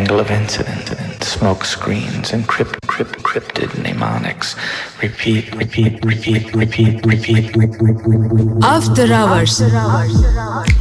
tangle of incident, smoke screens, encrypted mnemonics. Repeat. After Hours.